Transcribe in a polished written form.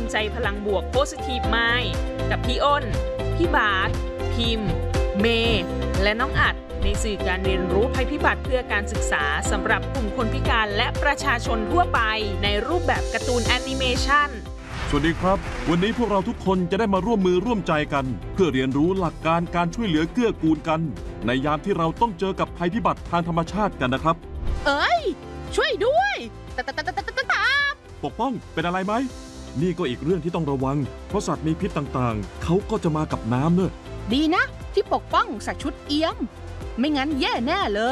ใจพลังบวก Positive Mind กับพี่อ้น พี่บาสพิมพ์ เมย์และน้องอัดในสื่อการเรียนรู้ภัยพิบัติเพื่อการศึกษาสำหรับกลุ่มคนพิการและประชาชนทั่วไปในรูปแบบการ์ตูนแอนิเมชันสวัสดีครับวันนี้พวกเราทุกคนจะได้มาร่วมมือร่วมใจกันเพื่อเรียนรู้หลักการการช่วยเหลือเกื้อกูลกันในยามที่เราต้องเจอกับภัยพิบัติทางธรรมชาติกันนะครับเอ้ยช่วยด้วยปกป้องเป็นอะไรไหมนี่ก็อีกเรื่องที่ต้องระวังเพราะสัตว์มีพิษต่างๆเขาก็จะมากับน้ำเนอะดีนะที่ปกป้องใส่ชุดเอี้ยมไม่งั้นแย่แน่เลย